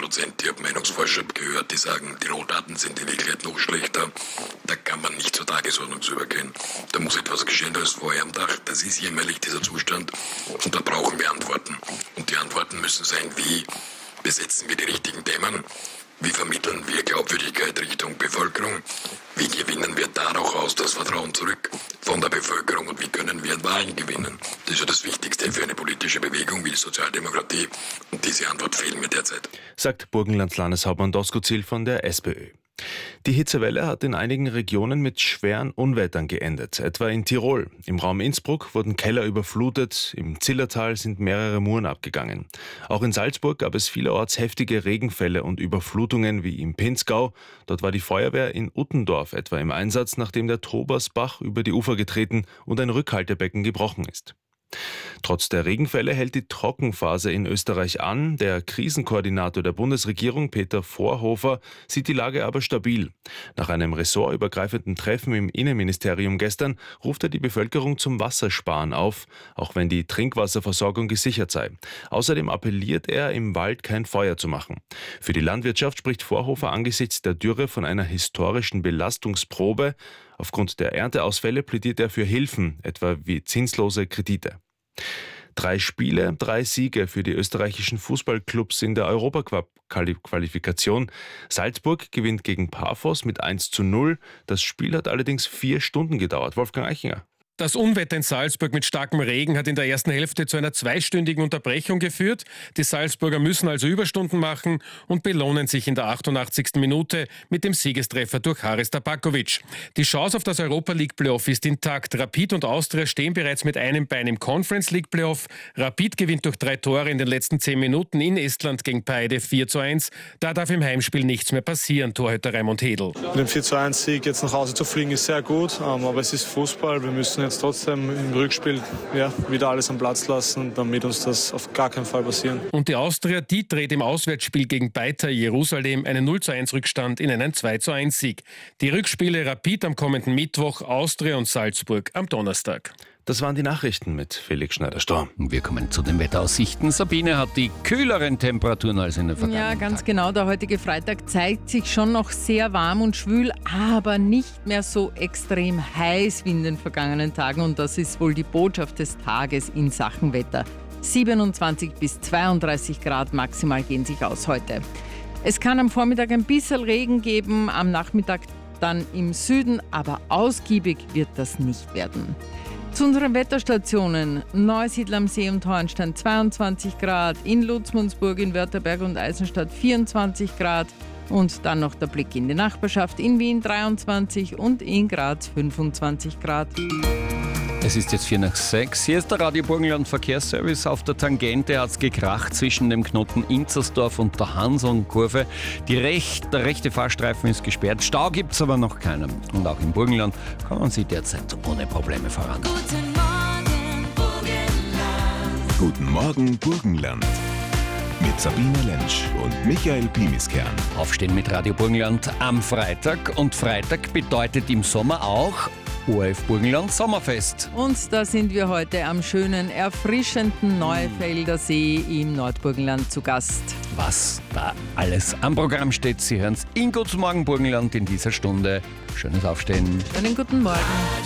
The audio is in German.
100%. Ich habe Meinungsforscher gehört, die sagen, die Rohdaten sind in Wirklichkeit noch schlechter. Da kann man nicht zur Tagesordnung übergehen. Da muss etwas geschehen als vorher am Tag. Das ist jämmerlich, dieser Zustand. Und da brauchen wir Antworten. Und die Antworten müssen sein, wie besetzen wir die richtigen Themen? Wie vermitteln wir Glaubwürdigkeit Richtung Bevölkerung? Wie gewinnen wir daraus das Vertrauen zurück von der Bevölkerung und wie können wir Wahlen gewinnen? Das ist ja das Wichtigste für eine politische Bewegung wie die Sozialdemokratie und diese Antwort fehlt mir derzeit. Sagt Burgenlands Landeshauptmann Doskozil von der SPÖ. Die Hitzewelle hat in einigen Regionen mit schweren Unwettern geendet, etwa in Tirol. Im Raum Innsbruck wurden Keller überflutet, im Zillertal sind mehrere Muren abgegangen. Auch in Salzburg gab es vielerorts heftige Regenfälle und Überflutungen wie im Pinzgau. Dort war die Feuerwehr in Uttendorf etwa im Einsatz, nachdem der Trobersbach über die Ufer getreten und ein Rückhaltebecken gebrochen ist. Trotz der Regenfälle hält die Trockenphase in Österreich an. Der Krisenkoordinator der Bundesregierung, Peter Vorhofer, sieht die Lage aber stabil. Nach einem ressortübergreifenden Treffen im Innenministerium gestern ruft er die Bevölkerung zum Wassersparen auf, auch wenn die Trinkwasserversorgung gesichert sei. Außerdem appelliert er, im Wald kein Feuer zu machen. Für die Landwirtschaft spricht Vorhofer angesichts der Dürre von einer historischen Belastungsprobe. Aufgrund der Ernteausfälle plädiert er für Hilfen, etwa wie zinslose Kredite. 3 Spiele, 3 Siege für die österreichischen Fußballclubs in der Europacup-Qualifikation. Salzburg gewinnt gegen Paphos mit 1:0. Das Spiel hat allerdings 4 Stunden gedauert. Wolfgang Eichinger. Das Unwetter in Salzburg mit starkem Regen hat in der ersten Hälfte zu einer 2-stündigen Unterbrechung geführt. Die Salzburger müssen also Überstunden machen und belohnen sich in der 88. Minute mit dem Siegestreffer durch Haris Tabakovic. Die Chance auf das Europa League Playoff ist intakt. Rapid und Austria stehen bereits mit einem Bein im Conference League Playoff. Rapid gewinnt durch 3 Tore in den letzten 10 Minuten in Estland gegen Paide 4:1. Da darf im Heimspiel nichts mehr passieren, Torhüter Raimund Hedl. Mit dem 4:1-Sieg jetzt nach Hause zu fliegen ist sehr gut, aber es ist Fußball. Wir müssen jetzt trotzdem im Rückspiel wieder alles am Platz lassen, damit uns das auf gar keinen Fall passieren. Und die Austria, die dreht im Auswärtsspiel gegen Beitar Jerusalem einen 0:1 Rückstand in einen 2:1 Sieg. Die Rückspiele Rapid am kommenden Mittwoch, Austria und Salzburg am Donnerstag. Das waren die Nachrichten mit Felix Schneider-Storm. Wir kommen zu den Wetteraussichten. Sabine hat die kühleren Temperaturen als in der Vergangenheit. Ja, ganz genau. Der heutige Freitag zeigt sich schon noch sehr warm und schwül, aber nicht mehr so extrem heiß wie in den vergangenen Tagen. Und das ist wohl die Botschaft des Tages in Sachen Wetter. 27 bis 32 Grad maximal gehen sich aus heute. Es kann am Vormittag ein bisschen Regen geben, am Nachmittag dann im Süden, aber ausgiebig wird das nicht werden. Zu unseren Wetterstationen: Neusiedl am See und Hornstein 22 Grad, in Lutzmundsburg, in Wörtherberg und Eisenstadt 24 Grad und dann noch der Blick in die Nachbarschaft: in Wien 23 und in Graz 25 Grad. Es ist jetzt 5:45. Hier ist der Radio Burgenland Verkehrsservice. Auf der Tangente hat es gekracht zwischen dem Knoten Inzersdorf und der Hanselnkurve. Der rechte Fahrstreifen ist gesperrt. Stau gibt es aber noch keinen. Und auch im Burgenland kommen Sie derzeit ohne Probleme voran. Guten Morgen, Burgenland. Guten Morgen, Burgenland. Mit Sabine Lentsch und Michael Pimiskern. Aufstehen mit Radio Burgenland am Freitag. Und Freitag bedeutet im Sommer auch ORF Burgenland Sommerfest. Und da sind wir heute am schönen, erfrischenden Neufelder See im Nordburgenland zu Gast. Was da alles am Programm steht, Sie hören es in Guten Morgen Burgenland in dieser Stunde. Schönes Aufstehen. Einen guten Morgen.